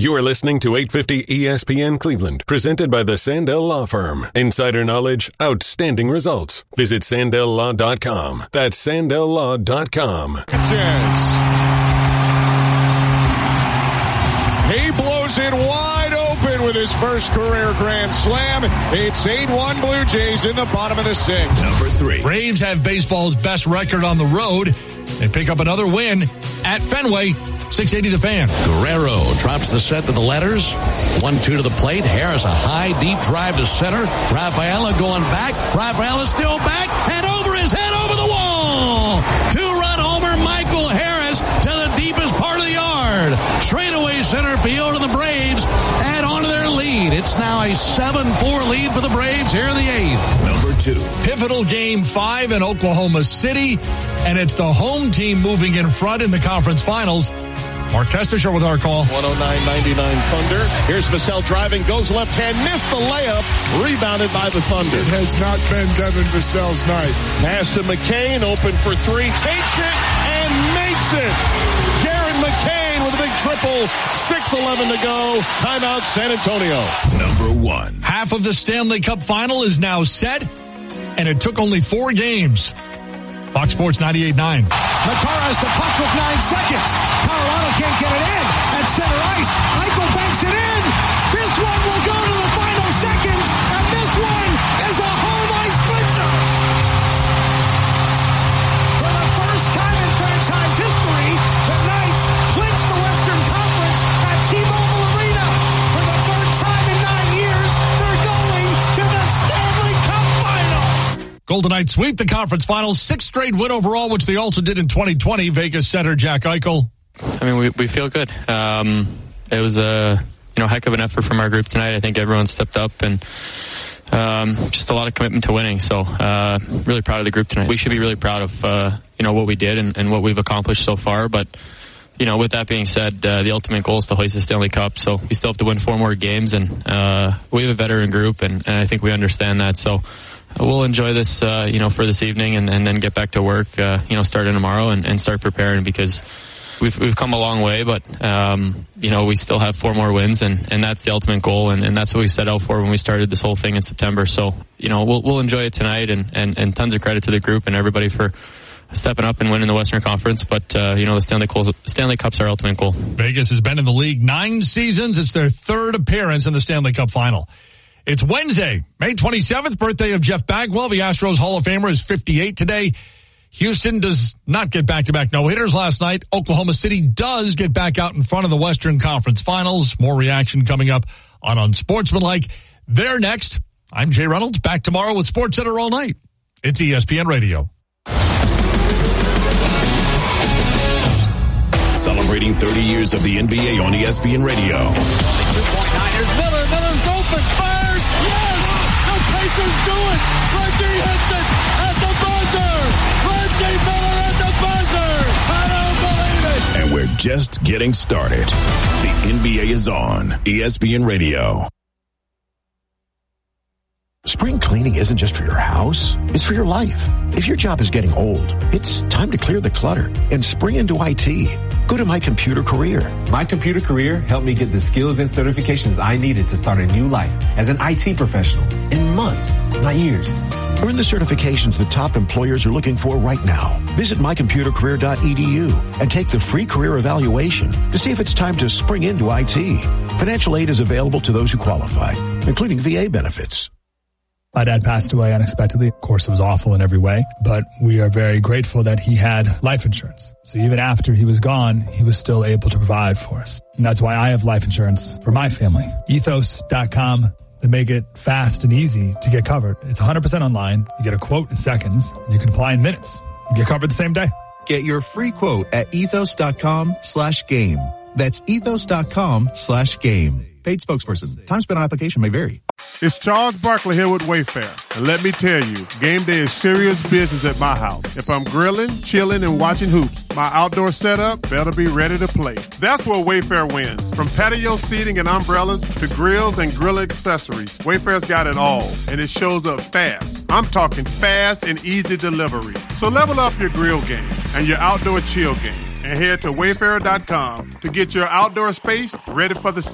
You are listening to 850 ESPN Cleveland, presented by the Sandell Law Firm. Insider knowledge, outstanding results. Visit SandellLaw.com. That's SandellLaw.com. He blows it wide open with his first career grand slam. It's 8-1 Blue Jays in the bottom of the sixth. Number 3. Braves have baseball's best record on the road. They pick up another win at Fenway. 680 The Fan. Guerrero drops the set to the letters. 1-2 to the plate. Harris, a high, deep drive to center. Rafaela going back. Rafaela still back and over his head, over the wall. 2-run homer, Michael Harris to the deepest part of the yard. Straightaway center field, and the Braves add on to their lead. It's now a 7-4 lead for the Braves here in the 8th. Number 2. Pivotal Game 5 in Oklahoma City, and it's the home team moving in front in the conference finals. Mark Testisher with our call. 109-99 Thunder. Here's Vassell driving, goes left hand, missed the layup, rebounded by the Thunder. It has not been Devin Vassell's night. Pass to McCain, open for 3, takes it and makes it. Jared McCain with a big triple. 6:11 to go. Timeout, San Antonio. Number 1. Half of the Stanley Cup final is now set, and it took only 4 games. Fox Sports 98.9. Makar has the puck with 9 seconds. Colorado can't get it in. At center ice, Eichel banks it in. This one will go to the final seconds, and this one is a home ice clincher. For the first time in franchise history, the Knights clinch the Western Conference at T-Mobile Arena. For the third time in 9 years, they're going to the Stanley Cup final. Golden Knights sweep the conference finals, 6th straight win overall, which they also did in 2020. Vegas center Jack Eichel. I mean, we feel good. It was a heck of an effort from our group tonight. I think everyone stepped up, and just a lot of commitment to winning. So really proud of the group tonight. We should be really proud of what we did and what we've accomplished so far. But with that being said, the ultimate goal is to hoist the Stanley Cup. So we still have to win 4 more games, and we have a veteran group, and I think we understand that. So we'll enjoy this, for this evening, and then get back to work, starting tomorrow and start preparing, because we've come a long way, but we still have 4 more wins, and that's the ultimate goal, and that's what we set out for when we started this whole thing in September. So we'll enjoy it tonight, and tons of credit to the group and everybody for stepping up and winning the Western Conference. But the Stanley Cup's our ultimate goal. Vegas has been in the league 9 seasons. It's their 3rd appearance in the Stanley Cup final. It's Wednesday, May 27th, birthday of Jeff Bagwell. The Astros Hall of Famer is 58 today. Houston does not get back-to-back no-hitters last night. Oklahoma City does get back out in front of the Western Conference Finals. More reaction coming up on Unsportsmanlike. They're next. I'm Jay Reynolds, back tomorrow with SportsCenter all night. It's ESPN Radio. Celebrating 30 years of the NBA on ESPN Radio. 2.9, here's Miller. Miller's open, fires, yes! The Pacers do it! Reggie Henson at the buzzer! Reggie Miller at the buzzer! I don't believe it! And we're just getting started. The NBA is on ESPN Radio. Spring cleaning isn't just for your house, it's for your life. If your job is getting old, it's time to clear the clutter and spring into IT. Go to My Computer Career. My Computer Career helped me get the skills and certifications I needed to start a new life as an IT professional in months, not years. Earn the certifications that top employers are looking for right now. Visit mycomputercareer.edu and take the free career evaluation to see if it's time to spring into IT. Financial aid is available to those who qualify, including VA benefits. My dad passed away unexpectedly. Of course, it was awful in every way, but we are very grateful that he had life insurance. So even after he was gone, he was still able to provide for us. And that's why I have life insurance for my family. Ethos.com. They make it fast and easy to get covered. It's 100% online. You get a quote in seconds, and you can apply in minutes. You get covered the same day. Get your free quote at ethos.com/game. That's ethos.com/game. Paid spokesperson. Time spent on application may vary. It's Charles Barkley here with Wayfair. And let me tell you, game day is serious business at my house. If I'm grilling, chilling, and watching hoops, my outdoor setup better be ready to play. That's where Wayfair wins. From patio seating and umbrellas to grills and grill accessories, Wayfair's got it all, and it shows up fast. I'm talking fast and easy delivery. So level up your grill game and your outdoor chill game, and head to Wayfair.com to get your outdoor space ready for the